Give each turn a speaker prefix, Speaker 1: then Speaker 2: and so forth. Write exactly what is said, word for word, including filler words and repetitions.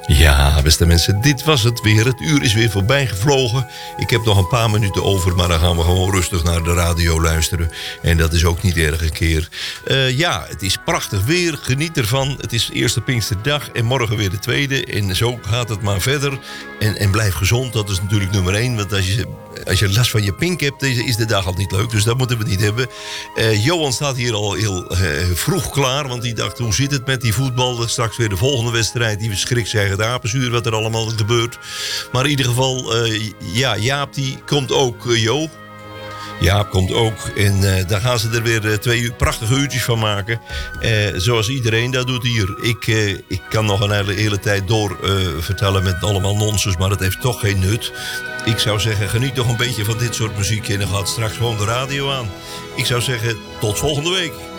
Speaker 1: Ja, beste mensen, dit was het weer. Het uur is weer voorbij gevlogen. Ik heb nog een paar minuten over, maar dan gaan we gewoon rustig naar de radio luisteren. En dat is ook niet erg een keer. Uh, ja, het is prachtig weer. Geniet ervan. Het is eerste Pinksterdag en morgen weer de tweede. En zo gaat het maar verder. En, en blijf gezond, dat is natuurlijk nummer één. Want als je, als je last van je pink hebt, is de dag al niet leuk. Dus dat moeten we niet hebben. Uh, Johan staat hier al heel uh, vroeg klaar. Want die dacht, hoe zit het met die voetbal? Straks weer de volgende wedstrijd. Die schrikt zich het apenzuur wat er allemaal gebeurt. Maar in ieder geval, uh, ja, Jaap die komt ook, uh, Jo. Jaap komt ook. En uh, daar gaan ze er weer uh, twee uur, prachtige uurtjes van maken. Uh, zoals iedereen dat doet hier. Ik, uh, ik kan nog een hele, hele tijd door uh, vertellen met allemaal nonsens, maar dat heeft toch geen nut. Ik zou zeggen, geniet toch een beetje van dit soort muziek en dan gaat straks gewoon de radio aan. Ik zou zeggen, tot volgende week.